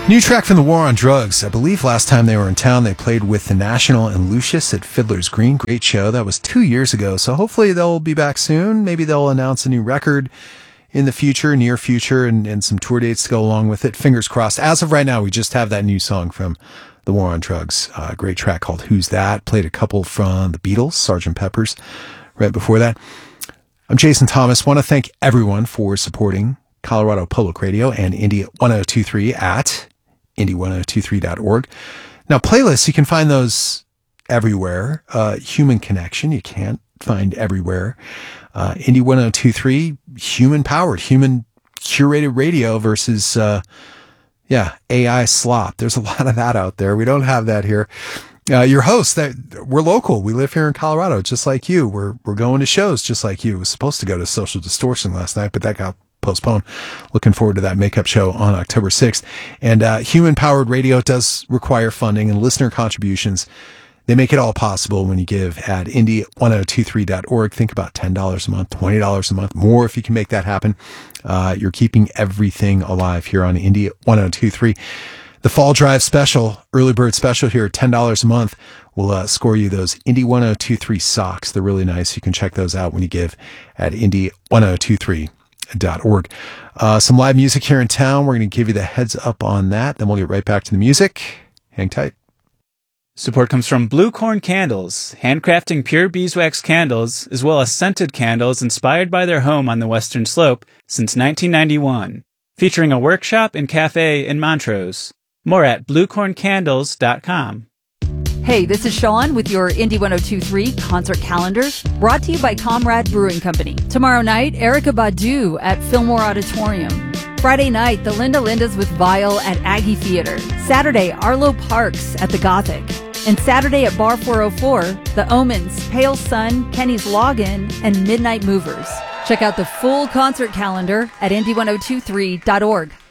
New track from the War on Drugs. I believe last time they were in town, they played with The National and Lucius at Fiddler's Green. Great show. That was 2 years ago. So hopefully they'll be back soon. Maybe they'll announce a new record in the future, near future, and some tour dates to go along with it. Fingers crossed. As of right now, we just have that new song from the War on Drugs. A great track called Who's That? Played a couple from the Beatles, Sgt. Pepper's, right before that. I'm Jason Thomas. Want to thank everyone for supporting Colorado Public Radio and Indy 1023 at indy1023.org. Now, playlists, you can find those everywhere. Human Connection, you can't find everywhere. Indy 1023, human-powered, human curated radio versus, AI slop. There's a lot of that out there. We don't have that here. Your host, we're local. We live here in Colorado, just like you. We're going to shows just like you. It was supposed to go to Social Distortion last night, but that got postponed. Looking forward to that makeup show on October 6th. And human-powered radio does require funding and listener contributions. They make it all possible when you give at indy1023.org. Think about $10 a month, $20 a month, more if you can make that happen. You're keeping everything alive here on Indy 1023. The Fall Drive special, early bird special here, $10 a month, will score you those Indy 1023 socks. They're really nice. You can check those out when you give at indy1023.org. Some live music here in town. We're going to give you the heads up on that. Then we'll get right back to the music. Hang tight. Support comes from Blue Corn Candles, handcrafting pure beeswax candles, as well as scented candles inspired by their home on the Western Slope since 1991. Featuring a workshop and cafe in Montrose. More at bluecorncandles.com. Hey, this is Sean with your Indy 1023 concert calendar, brought to you by Comrade Brewing Company. Tomorrow night, Erykah Badu at Fillmore Auditorium. Friday night, the Linda Lindas with Vile at Aggie Theater. Saturday, Arlo Parks at the Gothic. And Saturday at Bar 404, The Omens, Pale Sun, Kenny's Login, and Midnight Movers. Check out the full concert calendar at indy1023.org.